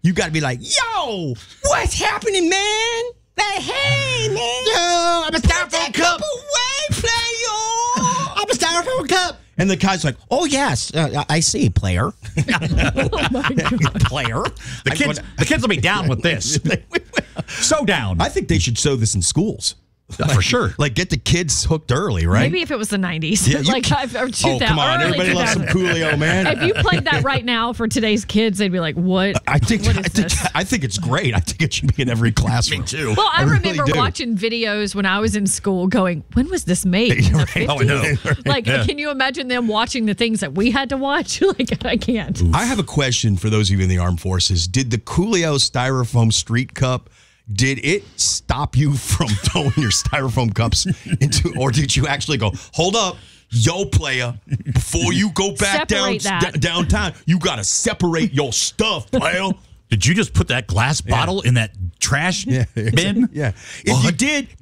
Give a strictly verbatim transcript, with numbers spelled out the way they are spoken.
You got to be like, yo, what's happening, man? Like, hey, man. Yo, I'm a styrofoam cup. Away, player. I'm a styrofoam cup. And the guy's like, oh, yes, uh, I see, player. Oh, my God. Player. The kids, the kids will be down with this. So down. I think they should show this in schools. For sure. Like, get the kids hooked early, right? Maybe if it was the nineties. Yeah, you like, can- I've- or two oh, thousand, come on. early Everybody loves some two thousands. Coolio, man. If you played that right now for today's kids, they'd be like, what? I think, what I, is think this? I think it's great. I think it should be in every classroom. Me too. Well, I, I really remember do. watching videos when I was in school going, when was this made? In the Right. Oh, I know. fifties? Like, Yeah. can you imagine them watching the things that we had to watch? Like, I can't. I have a question for those of you in the armed forces. Did the Coolio Styrofoam Street Cup, did it stop you from throwing your Styrofoam cups into, or did you actually go, hold up, yo, player, before you go back down, Separate that. d- downtown, you got to separate your stuff, player. Did you just put that glass bottle in that trash bin? Yeah. If you did,